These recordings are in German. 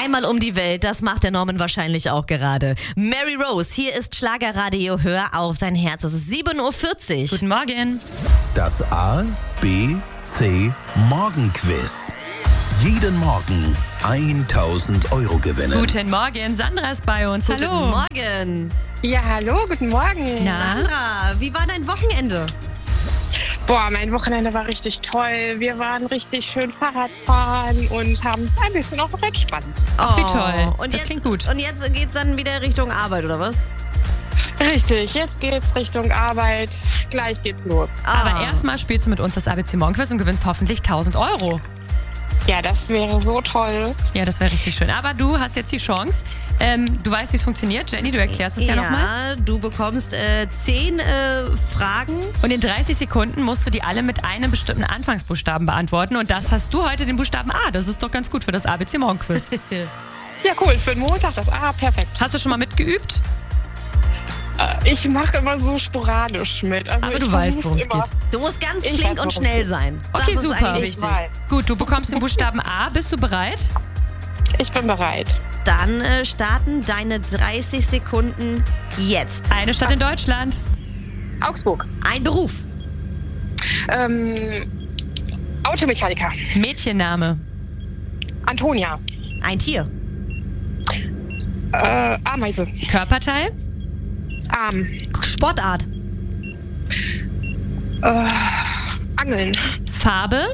Einmal um die Welt, das macht der Norman wahrscheinlich auch gerade. Mary Rose, hier ist Schlagerradio, hör auf dein Herz. Es ist 7.40 Uhr. Guten Morgen. Das A, B, C Morgenquiz. Jeden Morgen 1.000 Euro gewinnen. Guten Morgen, Sandra ist bei uns. Guten Hallo. Morgen. Ja, hallo, guten Morgen. Na? Sandra, wie war dein Wochenende? Boah, mein Wochenende war richtig toll. Wir waren richtig schön Fahrradfahren und haben ein bisschen auch noch entspannt. Ach, wie toll. Und Das jetzt, klingt gut. Und jetzt geht's dann wieder Richtung Arbeit, oder was? Richtig, jetzt geht's Richtung Arbeit. Gleich geht's los. Aber erstmal spielst du mit uns das ABC Morgenquiz und gewinnst hoffentlich 1.000 Euro. Ja, das wäre so toll. Ja, das wäre richtig schön. Aber du hast jetzt die Chance. Du weißt, wie es funktioniert. Jenny, du erklärst es ja nochmal. Ja, du bekommst 10 Fragen. Und in 30 Sekunden musst du die alle mit einem bestimmten Anfangsbuchstaben beantworten. Und das hast du heute den Buchstaben A. Das ist doch ganz gut für das ABC Morgenquiz. Ja, cool. Für den Montag das A, perfekt. Hast du schon mal mitgeübt? Ich mache immer so sporadisch mit. Also Aber ich du weißt, worum es immer. geht. Du musst ganz Ich flink weiß, und worum schnell es sein. Das Okay, ist super. eigentlich Ich wichtig. weiß. Gut, du bekommst den Buchstaben A. Bist du bereit? Ich bin bereit. Dann starten deine 30 Sekunden jetzt. Eine Stadt in Deutschland. Augsburg. Ein Beruf. Automechaniker. Mädchenname. Antonia. Ein Tier. Ameise. Körperteil. Arm. Sportart. Angeln. Farbe.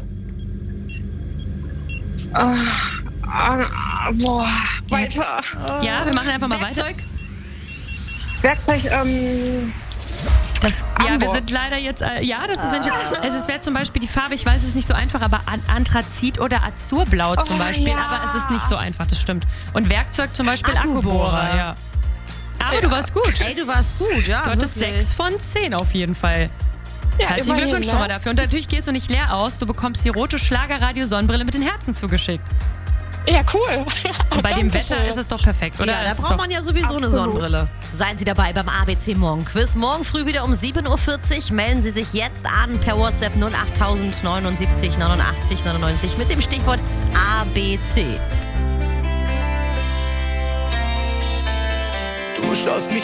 Boah, weiter. Ja, wir machen einfach mal Werkzeug. Werkzeug, weiter. Ja, wir Amboss. sind leider jetzt, ja, das ist, wenn es wäre zum Beispiel die Farbe, ich weiß, es ist nicht so einfach, aber Anthrazit oder Azurblau zum Beispiel, ja. aber es ist nicht so einfach, das stimmt. Und Werkzeug zum Beispiel Akkubohrer. Akkubohrer, ja. Aber du warst gut. Ey, du warst gut, ja. Du hattest wirklich. 6 von 10 auf jeden Fall. Ja, Herzlichen immerhin, Glückwunsch ne? schon mal dafür. Und natürlich gehst du nicht leer aus, du bekommst die rote Schlagerradio-Sonnenbrille mit den Herzen zugeschickt. Ja, cool. Und bei dem Wetter ist es doch perfekt, oder? Ja, da Es ist braucht doch- man ja sowieso eine Absolut. Sonnenbrille. Seien Sie dabei beim ABC Morgenquiz. Morgen früh wieder um 7.40 Uhr. Melden Sie sich jetzt an per WhatsApp 08000 79 89 99 mit dem Stichwort ABC. Du schaust mich